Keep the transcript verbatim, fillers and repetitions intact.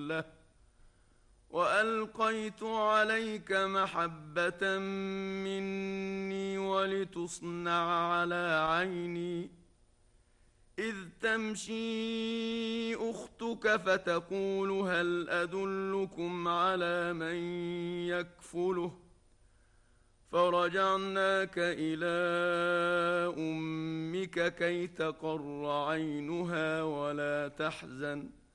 له وألقيت عليك محبة مني ولتصنع على عيني إذ تمشي أختك فتقول هل أدلكم على من يكفله فرجعناك إلى أمك كي تقر عينها ولا تحزن